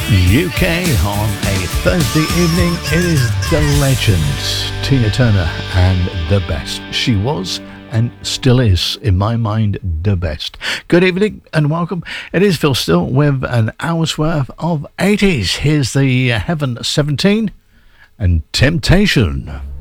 UK on a Thursday evening. It is the legend Tina Turner and the best. She was and still is, in my mind, the best. Good evening and welcome. It is Phil Still with an hour's worth of 80s. Here's the Heaven 17 and Temptation.